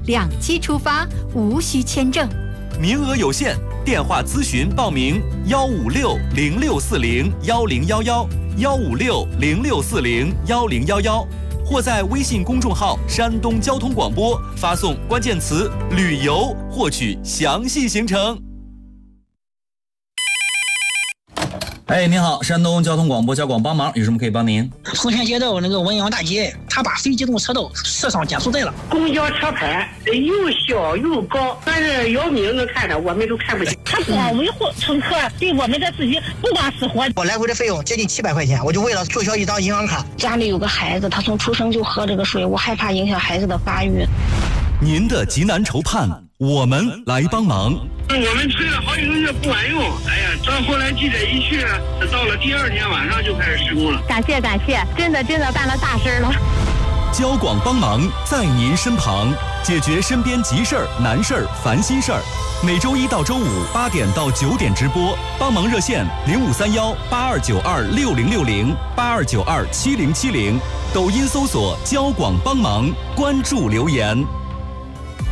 2期出发，无需签证， 名额有限，电话咨询报名15606401011，15606401011，或在微信公众号山东交通广播发送关键词旅游，获取详细行程。 哎，您好，山东交通广播交广帮忙，有什么可以帮您？ 丰田街道那个文阳大街，他把非机动车道设上减速带了。 公交车牌又小又高，但是姚明能看着，我们都看不见。 他光维护乘客对我们的自己不管死活。 我来回的费用接近700块钱，我就为了注销一张银行卡。 家里有个孩子，他从出生就喝这个水，我害怕影响孩子的发育。 您的急难愁盼，我们来帮忙。 我们催了好几个月不管用，哎呀，到后来记者一去，到了第2天晚上就开始施工了。 感谢，真的办了大事了。 交广帮忙在您身旁，解决身边急事儿、难事儿、烦心事儿。每周1到周58点到9点直播，帮忙热线053182926060，82927070，抖音搜索交广帮忙，关注留言。